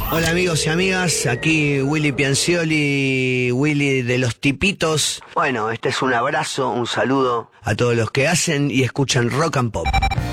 Hola amigos y amigas, aquí Willy Piancioli, Willy de los Tipitos. Bueno, este es un abrazo, un saludo a todos los que hacen y escuchan Rock and Pop.